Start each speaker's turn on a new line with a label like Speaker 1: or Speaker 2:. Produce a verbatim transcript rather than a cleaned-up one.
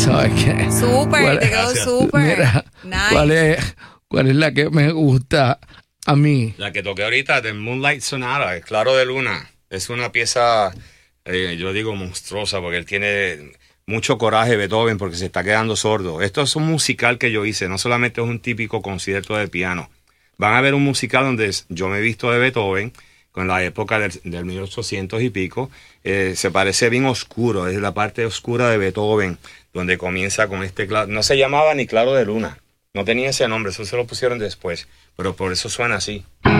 Speaker 1: sabes qué.
Speaker 2: Súper, te quedó súper.
Speaker 1: Mira,
Speaker 2: nice.
Speaker 1: ¿cuál es, ¿cuál es la que me gusta a mí?
Speaker 3: La que toqué ahorita, de Moonlight Sonata, el Claro de Luna. Es una pieza, eh, yo digo monstruosa, porque él tiene mucho coraje, Beethoven, porque se está quedando sordo. Esto es un musical que yo hice, no solamente es un típico concierto de piano. Van a ver un musical donde yo me he visto de Beethoven, con la época del, del mil ochocientos y pico. Eh, se parece bien oscuro, es la parte oscura de Beethoven, donde comienza con este claro. No se llamaba ni Claro de Luna, no tenía ese nombre, eso se lo pusieron después, pero por eso suena así.